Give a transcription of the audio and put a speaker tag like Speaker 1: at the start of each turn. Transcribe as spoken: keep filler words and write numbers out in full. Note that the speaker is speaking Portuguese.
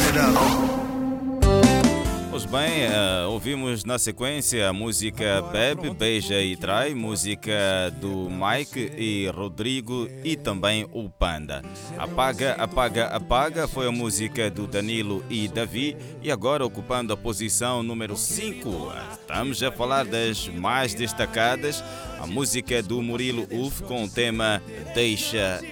Speaker 1: Pois bem, uh, ouvimos na sequência a música Bebe, Beija e Trai, música do Mike e Rodrigo e também o Panda. Apaga, Apaga, Apaga foi a música do Danilo e Davi e agora ocupando a posição número cinco. Estamos a falar das mais destacadas, a música do Murilo Uff com o tema Deixa